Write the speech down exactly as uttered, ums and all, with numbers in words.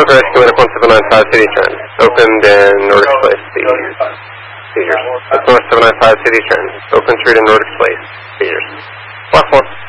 Bronco Rescue at one seven nine five City Trend. Opened in Nordic Place. Seizures. That's North seven nine five City Trend. Open Street in Nordic Place. Seizures. Block four.